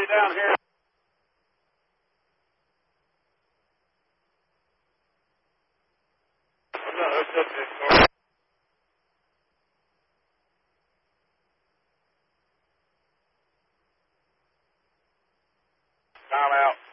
me down here. I'm not hooked up to this car. Time out.